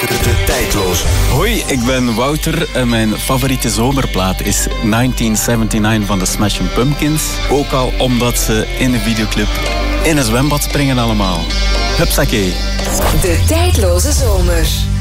De tijdloze. Hoi, ik ben Wouter en mijn favoriete zomerplaat is 1979 van de Smashing Pumpkins. Ook al omdat ze in de videoclip in een zwembad springen allemaal. Hupsakee. De tijdloze zomer.